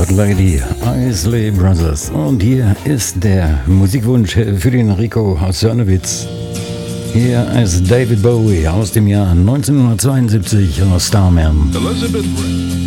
Lady, Isley Brothers. Und hier ist der Musikwunsch für den Rico aus Sörnewitz. Hier ist David Bowie aus dem Jahr 1972 aus Starman. Elizabeth Ring.